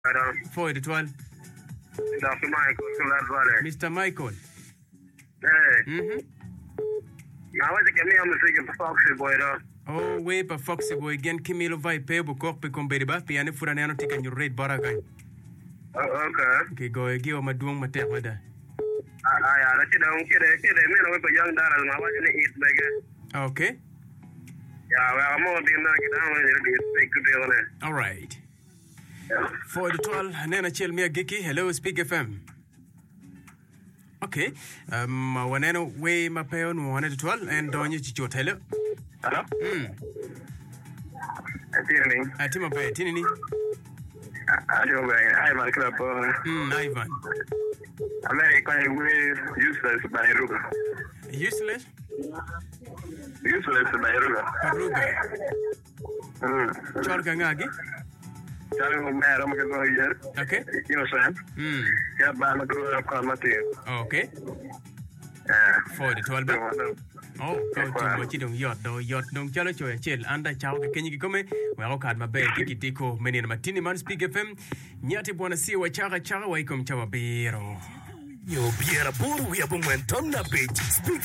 Foi de twal. Dr. Michael, Sulat. Mr. Michael. Hey. Now I think I'm thinking of Foxy Boy. Oh, we pa Foxy Boy again Kimilo vai pebo kok pe komberi ba pi ane furane ano tika nyurate barakai. Okay. Okay, go giwa maduong matek wada. Yeah, that's it. I'm kidding. Me with a young daughter. I was in the East Vegas. Okay. Yeah, well, I'm more being like down with it. All right. For the 12, Nana Chel Mia Giki, hello, Speak FM. Okay. Waneno way mapeon 112 and Donya Chichot, hello. Hello? Atima Bay, Tinini. Ivan Club. Ivan. American way useless by Ruga. Useless? Useless by Ruga. Ruga. Cholka Ngagi? Okay. You know, Sam? Yeah, but I'm going to call my team. Okay. For the 12. Oh, go to what you don't yacht don't chalo choy chill anda chao ke kenyi kome we au kad mabe kikitiko meni na matini man Speak FM nyati bwana si wa chaga wa ikom chawa bero yo biera buru ya bumwentom na page Speak